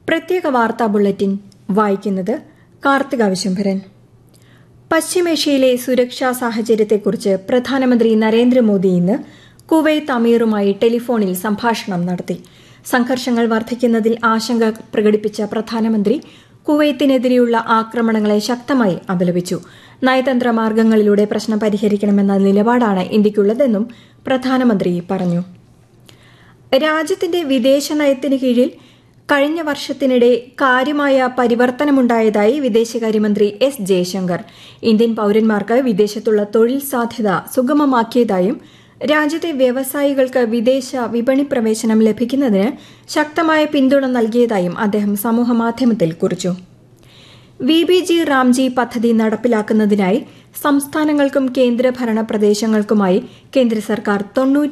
പ്രത്യേക വാർത്താ ബുള്ളറ്റിൻ വായിക്കുന്നത് കാർത്തിക വിശംഭരൻ. പശ്ചിമേഷ്യയിലെ സുരക്ഷാ സാഹചര്യത്തെക്കുറിച്ച് പ്രധാനമന്ത്രി നരേന്ദ്രമോദി ഇന്ന് കുവൈത്ത് അമീറുമായി ടെലിഫോണിൽ സംഭാഷണം നടത്തി. സംഘർഷങ്ങൾ വർദ്ധിക്കുന്നതിൽ ആശങ്ക പ്രകടിപ്പിച്ച പ്രധാനമന്ത്രി കുവൈത്തിനെതിരെയുള്ള ആക്രമണങ്ങളെ ശക്തമായി അപലപിച്ചു. നയതന്ത്ര മാർഗങ്ങളിലൂടെ പ്രശ്നം പരിഹരിക്കണമെന്ന നിലപാടാണ് ഇന്ത്യയ്ക്കുള്ളതെന്നും പ്രധാനമന്ത്രി പറഞ്ഞു. രാജ്യത്തിന്റെ വിദേശ നയത്തിന് കീഴിൽ കഴിഞ്ഞ വർഷത്തിനിടെ കാര്യമായ പരിവർത്തനമുണ്ടായതായി വിദേശകാര്യമന്ത്രി എസ് ജയശങ്കർ. ഇന്ത്യൻ പൌരന്മാർക്ക് വിദേശത്തുള്ള തൊഴിൽ സാധ്യത സുഗമമാക്കിയതായും രാജ്യത്തെ വ്യവസായികൾക്ക് വിദേശ വിപണി പ്രവേശനം ലഭിക്കുന്നതിന് ശക്തമായ പിന്തുണ നൽകിയതായും അദ്ദേഹം സമൂഹമാധ്യമത്തിൽ കുറിച്ചു. വിബിജി റാംജി പദ്ധതി നടപ്പിലാക്കുന്നതിനായി സംസ്ഥാനങ്ങൾക്കും കേന്ദ്രഭരണ പ്രദേശങ്ങൾക്കുമായി കേന്ദ്ര സർക്കാർ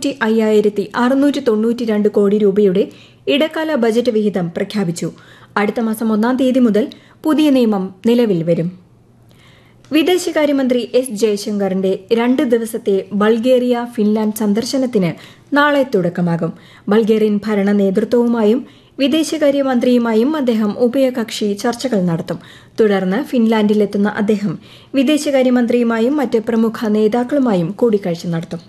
95,692 കോടി രൂപയുടെ ഇടക്കാല ബജറ്റ് വിഹിതം പ്രഖ്യാപിച്ചു. അടുത്ത മാസം 1-ാം തീയതി മുതൽ പുതിയ നിയമം നിലവിൽ വരും. വിദേശകാര്യമന്ത്രി എസ് ജയശങ്കറിന്റെ 2 ദിവസത്തെ ബൾഗേറിയ ഫിൻലാൻഡ് സന്ദർശനത്തിന് നാളെ തുടക്കമാകും. ബൾഗേറിയൻ ഭരണ നേതൃത്വവുമായും വിദേശകാര്യമന്ത്രിയുമായും അദ്ദേഹം ഉഭയകക്ഷി ചർച്ചകൾ നടത്തും. തുടർന്ന് ഫിൻലാൻഡിലെത്തുന്ന അദ്ദേഹം വിദേശകാര്യമന്ത്രിയുമായും മറ്റ് പ്രമുഖ നേതാക്കളുമായും കൂടിക്കാഴ്ച നടത്തും.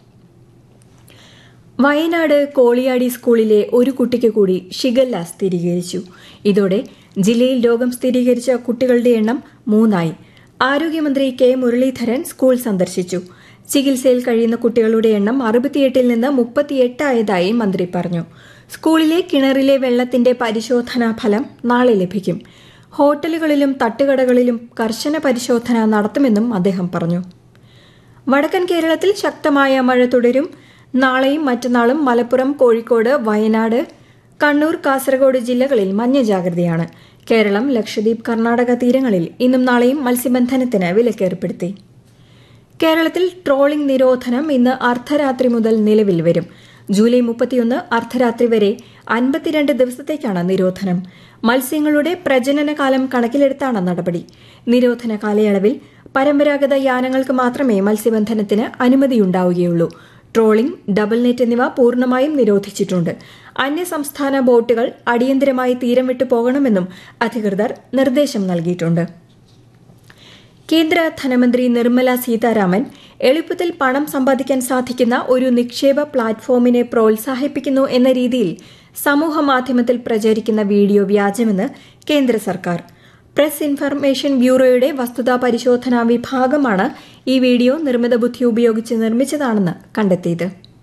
വയനാട് കോളിയാടി സ്കൂളിലെ ഒരു കുട്ടിക്ക് കൂടി ഷിഗല്ല സ്ഥിരീകരിച്ചു. ഇതോടെ ജില്ലയിൽ രോഗം സ്ഥിരീകരിച്ച കുട്ടികളുടെ എണ്ണം 3 ആരോഗ്യമന്ത്രി കെ മുരളീധരൻ സ്കൂൾ സന്ദർശിച്ചു. ചികിത്സയിൽ കഴിയുന്ന കുട്ടികളുടെ എണ്ണം 68-ൽ നിന്ന് 38 ആയതായി മന്ത്രി പറഞ്ഞു. സ്കൂളിലെ കിണറിലെ വെള്ളത്തിന്റെ പരിശോധനാ ഫലം നാളെ ലഭിക്കും. ഹോട്ടലുകളിലും തട്ടുകടകളിലും കർശന പരിശോധന നടത്തുമെന്നും അദ്ദേഹം പറഞ്ഞു. വടക്കൻ കേരളത്തിൽ ശക്തമായ മഴ തുടരും. നാളെയും മറ്റന്നാളും മലപ്പുറം, കോഴിക്കോട്, വയനാട്, കണ്ണൂർ, കാസർഗോഡ് ജില്ലകളിൽ മഞ്ഞ ജാഗ്രതയാണ്. കേരളം, ലക്ഷദ്വീപ്, കർണാടക തീരങ്ങളിൽ ഇന്നും നാളെയും മത്സ്യബന്ധനത്തിന് വിലക്കേർപ്പെടുത്തി. കേരളത്തിൽ ട്രോളിംഗ് നിരോധനം ഇന്ന് അർദ്ധരാത്രി മുതൽ നിലവിൽ വരും. ജൂലൈ 31 അർദ്ധരാത്രി വരെ 52 ദിവസത്തേക്കാണ് നിരോധനം. മത്സ്യങ്ങളുടെ പ്രജനനകാലം കണക്കിലെടുത്താണ് നടപടി. നിരോധന കാലയളവിൽ പരമ്പരാഗത യാനങ്ങൾക്ക് മാത്രമേ മത്സ്യബന്ധനത്തിന് അനുമതിയുണ്ടാവുകയുള്ളൂ. ട്രോളിംഗ്, ഡബിൾ നെറ്റ് എന്നിവ പൂർണ്ണമായും നിരോധിച്ചിട്ടുണ്ട്. അന്യസംസ്ഥാന ബോട്ടുകൾ അടിയന്തരമായി തീരം വിട്ടു പോകണമെന്നും അധികൃതർ നിർദ്ദേശം നൽകിയിട്ടുണ്ട്. കേന്ദ്ര ധനമന്ത്രി നിർമ്മല സീതാരാമൻ എളുപ്പത്തിൽ പണം സമ്പാദിക്കാൻ സാധിക്കുന്ന ഒരു നിക്ഷേപ പ്ലാറ്റ്ഫോമിനെ പ്രോത്സാഹിപ്പിക്കുന്നു എന്ന രീതിയിൽ സമൂഹമാധ്യമത്തിൽ പ്രചരിക്കുന്ന വീഡിയോ വ്യാജമെന്ന് കേന്ദ്ര സർക്കാർ. പ്രസ് ഇൻഫർമേഷൻ ബ്യൂറോയുടെ വസ്തുതാ പരിശോധനാ വിഭാഗമാണ് ഈ വീഡിയോ നിർമ്മിത ബുദ്ധി ഉപയോഗിച്ച് നിർമ്മിച്ചതാണെന്ന് കണ്ടെത്തിയത്.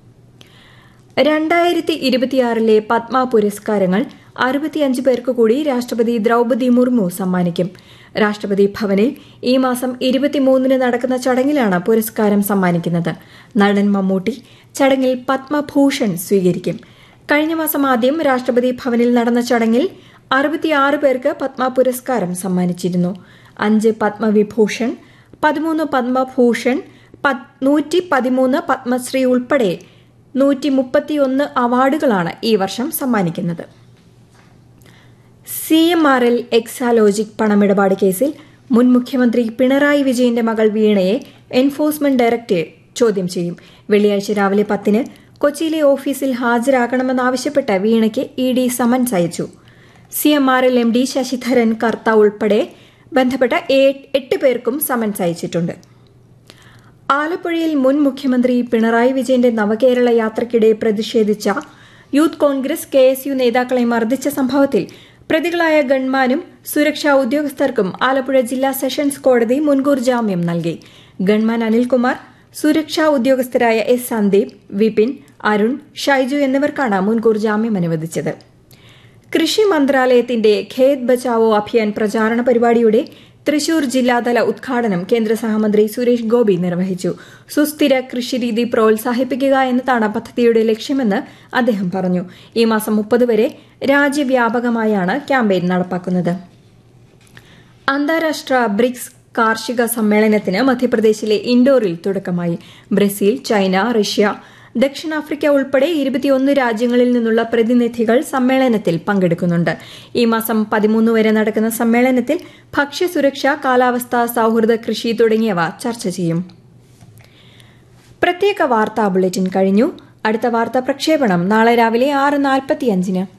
2026 പത്മ പുരസ്കാരങ്ങൾ 65 പേർക്ക് കൂടി രാഷ്ട്രപതി ദ്രൌപദി മുർമു സമ്മാനിക്കും. രാഷ്ട്രപതി ഭവനിൽ ഈ മാസം 23 നടക്കുന്ന ചടങ്ങിലാണ് പുരസ്കാരം സമ്മാനിക്കുന്നത്. നടൻ മമ്മൂട്ടി ചടങ്ങിൽ പത്മഭൂഷൺ സ്വീകരിക്കും. കഴിഞ്ഞ മാസം ആദ്യം രാഷ്ട്രപതി ഭവനിൽ നടന്ന ചടങ്ങിൽ 66 പേർക്ക് പത്മ പുരസ്കാരം സമ്മാനിച്ചിരുന്നു. 5 പത്മവിഭൂഷൺ, 13 പത്മഭൂഷൺ, 113 പത്മശ്രീ ഉൾപ്പെടെ 131 അവാർഡുകളാണ് ഈ വർഷം സമ്മാനിക്കുന്നത്. CMRL എക്സാലോജിക് പണമിടപാട് കേസിൽ മുൻ മുഖ്യമന്ത്രി പിണറായി വിജയന്റെ മകൾ വീണയെ എൻഫോഴ്സ്മെന്റ് ഡയറക്ടറേറ്റ് ചോദ്യം ചെയ്യും. വെള്ളിയാഴ്ച രാവിലെ 10-ന് കൊച്ചിയിലെ ഓഫീസിൽ ഹാജരാകണമെന്നാവശ്യപ്പെട്ട് വീണയ്ക്ക് ED സമൻസ് അയച്ചു. CMRL MD ശശിധരൻ കർത്ത ഉൾപ്പെടെ ബന്ധപ്പെട്ട 8 പേർക്കും സമൻസ് അയച്ചിട്ടുണ്ട്. ആലപ്പുഴയിൽ മുൻ മുഖ്യമന്ത്രി പിണറായി വിജയന്റെ നവകേരള യാത്രയ്ക്കിടെ പ്രതിഷേധിച്ച യൂത്ത് കോൺഗ്രസ് KSU നേതാക്കളെ മർദ്ദിച്ച സംഭവത്തിൽ പ്രതികളായ ഗൺമാനും സുരക്ഷാ ഉദ്യോഗസ്ഥർക്കും ആലപ്പുഴ ജില്ലാ സെഷൻസ് കോടതി മുൻകൂർ ജാമ്യം നൽകി. ഗൺമാൻ അനിൽകുമാർ, സുരക്ഷാ ഉദ്യോഗസ്ഥരായ S സന്ദീപ്, വിപിൻ, അരുൺ, ഷൈജു എന്നിവർക്കാണ് മുൻകൂർ ജാമ്യം അനുവദിച്ചത്. കൃഷി മന്ത്രാലയത്തിന്റെ ഖേത് ബച്ചാവോ അഭിയാൻ പ്രചാരണ പരിപാടിയുടെ തൃശൂർ ജില്ലാതല ഉദ്ഘാടനം കേന്ദ്ര സഹമന്ത്രി സുരേഷ് ഗോപി നിർവഹിച്ചു. സുസ്ഥിര കൃഷിരീതി പ്രോത്സാഹിപ്പിക്കുക എന്നതാണ് പദ്ധതിയുടെ ലക്ഷ്യമെന്ന് അദ്ദേഹം പറഞ്ഞു. ഈ മാസം 30 വരെ രാജ്യവ്യാപകമായാണ് ക്യാമ്പയിൻ നടപ്പാക്കുന്നത്. അന്താരാഷ്ട്ര ബ്രിക്സ് കാർഷിക സമ്മേളനത്തിന് മധ്യപ്രദേശിലെ ഇൻഡോറിൽ തുടക്കമായി. ബ്രസീൽ, ചൈന, റഷ്യ, ദക്ഷിണാഫ്രിക്ക ഉൾപ്പെടെ 21 രാജ്യങ്ങളിൽ നിന്നുള്ള പ്രതിനിധികൾ സമ്മേളനത്തിൽ പങ്കെടുക്കുന്നുണ്ട്. ഈ മാസം 13 വരെ നടക്കുന്ന സമ്മേളനത്തിൽ ഭക്ഷ്യസുരക്ഷ, കാലാവസ്ഥ, സൌഹൃദ കൃഷി തുടങ്ങിയവ ചർച്ച ചെയ്യും. പ്രത്യേക വാർത്താ ബുള്ളറ്റിൻ കഴിഞ്ഞു. അടുത്ത വാർത്താ പ്രക്ഷേപണം നാളെ രാവിലെ 6:45-ന്.